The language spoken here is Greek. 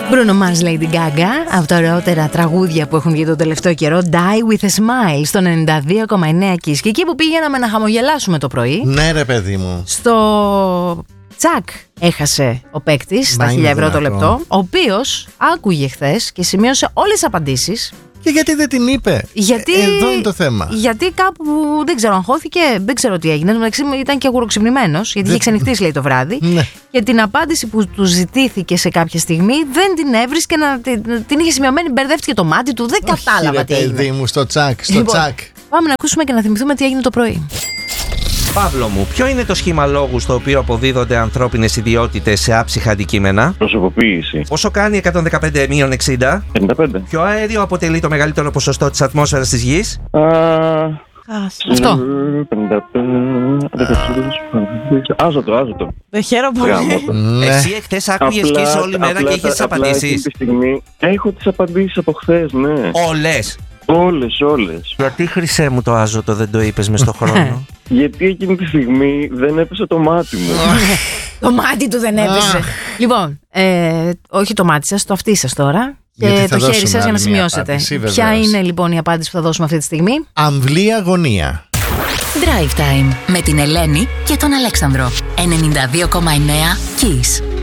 Bruno Mars, Lady Gaga, από τα ωραιότερα τραγούδια που έχουν βγει τον τελευταίο καιρό. Die with a Smile στο 92,9 Kiss. Και εκεί που πήγαμε να χαμογελάσουμε το πρωί. Ναι, ρε παιδί μου. Στο τσακ έχασε ο παίκτης στα 1.000 ευρώ το λεπτό, ο οποίος άκουγε χθες και σημείωσε όλες τις απαντήσεις. Και γιατί δεν την είπε? Εδώ είναι το θέμα. Γιατί κάπου δεν ξέρω, αγχώθηκε, δεν ξέρω τι έγινε. Μεταξύ ήταν και αγουροξυπνημένος, γιατί είχε ξενυχτήσει, λέει, το βράδυ. Ναι. Και την απάντηση που του ζητήθηκε σε κάποια στιγμή δεν την έβρισκε, την είχε σημειωμένη, μπερδεύτηκε το μάτι του, δεν κατάλαβα τι έγινε. Παιδί μου, στο τσακ, στο Λοιπόν, τσακ. Πάμε να ακούσουμε και να θυμηθούμε τι έγινε το πρωί. Παύλο μου, ποιο είναι το σχήμα λόγου στο οποίο αποδίδονται ανθρώπινες ιδιότητες σε άψυχα αντικείμενα? Προσωποποίηση. Πόσο κάνει 115 μείον 60? 55. Ποιο αέριο αποτελεί το μεγαλύτερο ποσοστό της ατμόσφαιρας της Γης? Αυτό. Άζωτο. Δεν χαίρομαι πολύ. Ναι. Εσύ εχθές άκουγες και είσαι όλη μέρα και είχες τις απαντήσεις. Έχω τις απαντήσεις από χθες, ναι. Όλες. Όλες. Γιατί, χρυσέ μου, το άζωτο δεν το είπες μες στο χρόνο? Γιατί εκείνη τη στιγμή δεν έπεσε το μάτι μου. Το μάτι του δεν έπεσε. Λοιπόν, όχι το μάτι σας, το αυτί σας τώρα. Γιατί Και θα το χέρι δώσουμε σας για να άλλη μια σημειώσετε. απάντηση, βεβαίως. Ποια είναι λοιπόν η απάντηση που θα δώσουμε αυτή τη στιγμή? Αμβλή αγωνία. Drive Time με την Ελένη και τον Αλέξανδρο. 92,9 Kiss.